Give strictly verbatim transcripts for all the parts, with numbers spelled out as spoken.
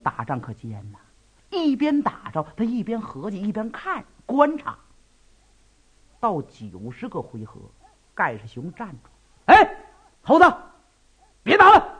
打仗可艰呐，一边打着他一边合计，一边看观察。到九十个回合，盖世雄站住，哎，猴子，别打了！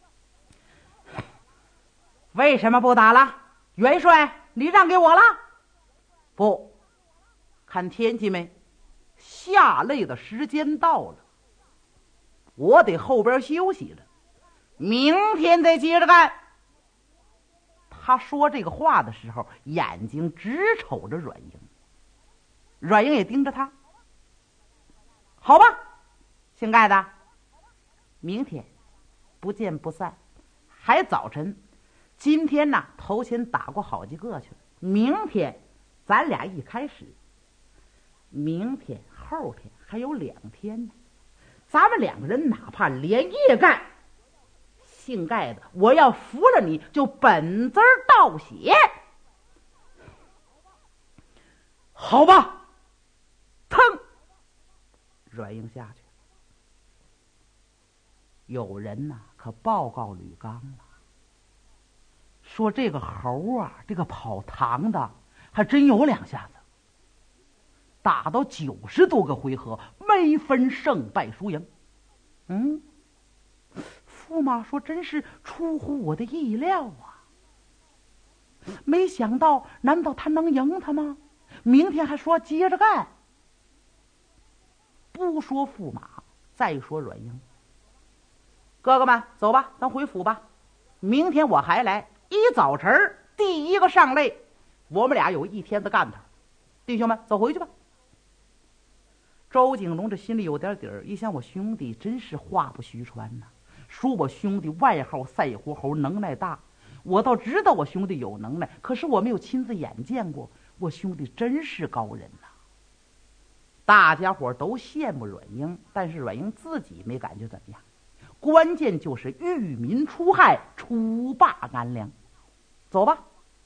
为什么不打了？元帅，你让给我了？不，看天气没？下擂的时间到了，我得后边休息了，明天再接着干。他说这个话的时候，眼睛直瞅着阮英，阮英也盯着他。好吧，姓盖的，明天不见不散。还早晨，今天呢头前打过好几个去了，明天咱俩一开始，明天后天还有两天呢，咱们两个人哪怕连夜干，姓盖的，我要服了你就本子倒写。好吧，腾，阮英下去。有人呐可报告吕刚了，说这个猴啊，这个跑堂的还真有两下子，打到九十多个回合没分胜败输赢。嗯，驸马说真是出乎我的意料啊，没想到，难道他能赢他吗？明天还说接着干。不说驸马，再说阮英，哥哥们走吧，咱回府吧，明天我还来，一早晨第一个上擂，我们俩有一天的干头。弟兄们走回去吧。周景龙这心里有点底儿，一想我兄弟真是话不虚传呐，说我兄弟外号赛活猴，能耐大，我倒知道我兄弟有能耐，可是我没有亲自眼见过，我兄弟真是高人呐。大家伙都羡慕阮英，但是阮英自己没感觉怎么样，关键就是御民除害，除霸安良。走吧。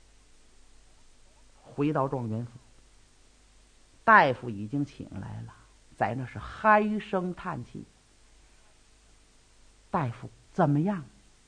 回到状元府，大夫已经请来了，在那是唉声叹气。大夫怎么样？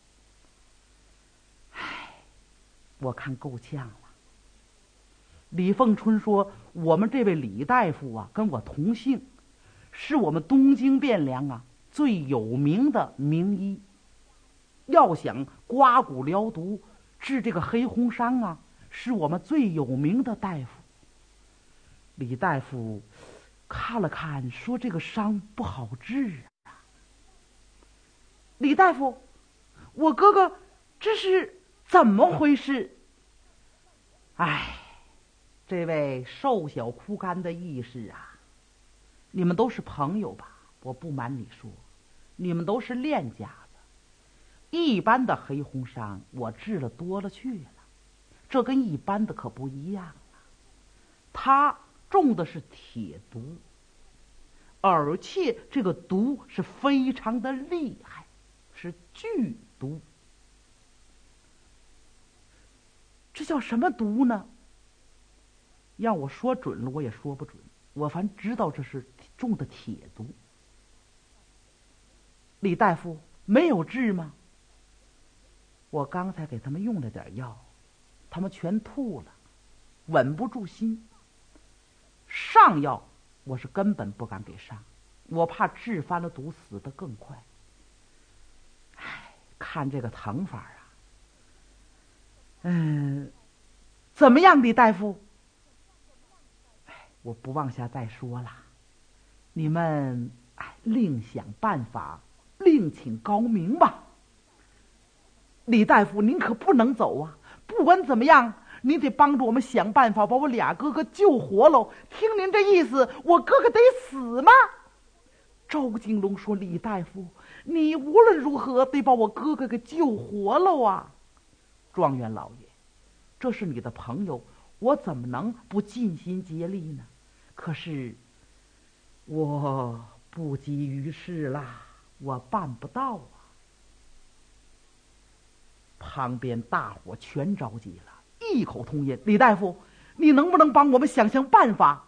唉，我看够呛了。李凤春说，我们这位李大夫啊跟我同姓，是我们东京汴梁啊最有名的名医，要想刮骨疗毒治这个黑红伤啊，是我们最有名的大夫。李大夫看了看，说这个伤不好治啊。李大夫，我哥哥这是怎么回事？哎，这位瘦小枯干的义士啊，你们都是朋友吧？我不瞒你说，你们都是练家子，一般的黑红伤我治了多了去了，这跟一般的可不一样啊。他中的是铁毒，而且这个毒是非常的厉害，是剧毒。这叫什么毒呢？要我说准了我也说不准，我反正知道这是中的铁毒。李大夫没有治吗？我刚才给他们用了点药，他们全吐了，稳不住心。上药我是根本不敢给上，我怕治翻了毒死得更快。唉，看这个疼法啊，嗯，怎么样，李大夫？唉，我不往下再说了，你们唉另想办法，另请高明吧。李大夫，您可不能走啊！不管怎么样，您得帮助我们想办法把我俩哥哥救活喽。听您这意思，我哥哥得死吗？周金龙说：“李大夫，你无论如何得把我哥哥给救活喽啊！”状元老爷，这是你的朋友，我怎么能不尽心竭力呢？可是我不急于事啦，我办不到啊。旁边大伙全着急了，异口同音：“李大夫，你能不能帮我们想想办法？”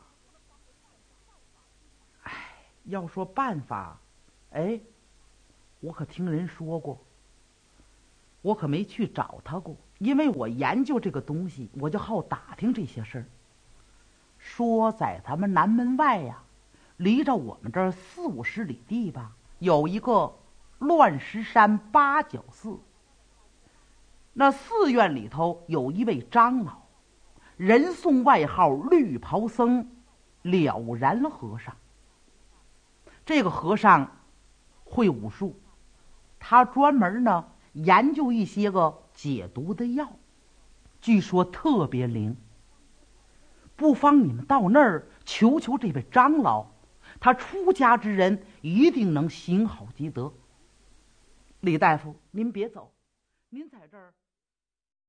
哎，要说办法，哎，我可听人说过，我可没去找他过。 因为我研究这个东西，我就好打听这些事儿。说在咱们南门外呀、离着我们这儿四五十里地吧，有一个乱石山八角寺。那寺院里头有一位长老，人送外号绿袍僧、了然和尚。这个和尚会武术，他专门呢研究一些个解毒的药，据说特别灵。不妨你们到那儿求求这位长老，他出家之人一定能行好积德。李大夫，您别走，您在这儿